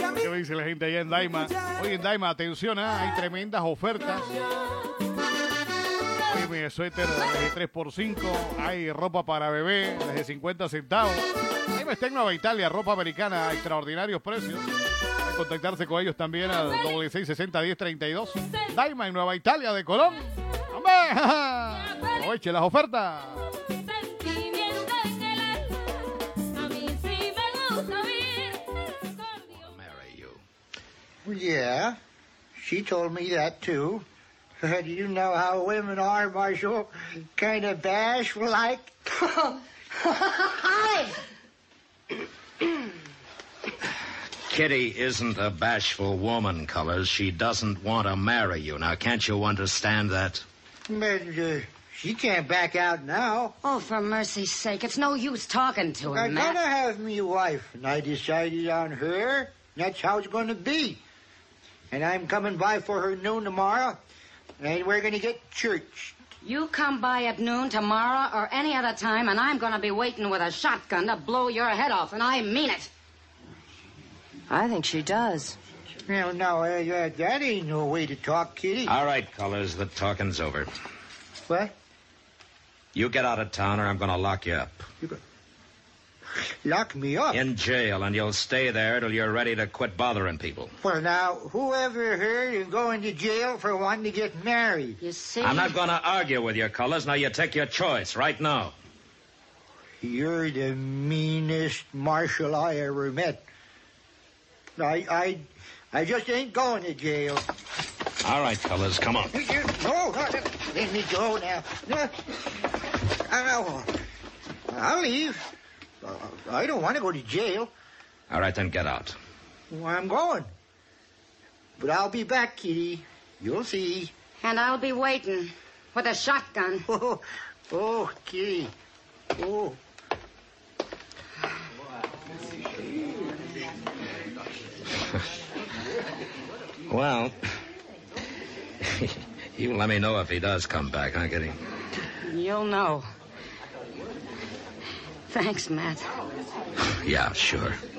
¿Qué me dice la gente allá en Daima? Oye, en Daima, atención, hay tremendas ofertas. Oye, mi suéter de 3x5. Hay ropa para bebé desde 50 centavos. Daima está en Nueva Italia, ropa americana a extraordinarios precios. Pueden contactarse con ellos también al 660-1032. Daima en Nueva Italia de Colón. ¡Hombre! Aproveche las ofertas. Yeah, she told me that too. Do you know how women are, Marshall? Kind of bashful like. Hi. Kitty isn't a bashful woman, Colors. She doesn't want to marry you. Now, can't you understand that? But she can't back out now. Oh, for mercy's sake, it's no use talking to her, I'm Matt. gonna have me a wife, and I decided on her. That's how it's gonna be. And I'm coming by for her noon tomorrow, and we're gonna get church. You come by at noon tomorrow or any other time, and I'm gonna be waiting with a shotgun to blow your head off, and I mean it. I think she does. Well, no, that ain't no way to talk, Kitty. All right, Colors, the talking's over. What? You get out of town or I'm going to lock you up. Lock me up? In jail, and you'll stay there till you're ready to quit bothering people. Well, now, whoever heard of going to jail for wanting to get married? You see? I'm not going to argue with you, Colors. Now you take your choice right now. You're the meanest marshal I ever met. I just ain't going to jail. All right, Colors, come on. No, let me go now. I'll leave. I don't want to go to jail. All right, then get out. Well, I'm going. But I'll be back, Kitty. You'll see. And I'll be waiting with a shotgun. Oh, Kitty. Oh. Well, you let me know if he does come back, huh, Kitty? You'll know. Thanks, Matt. Yeah, sure.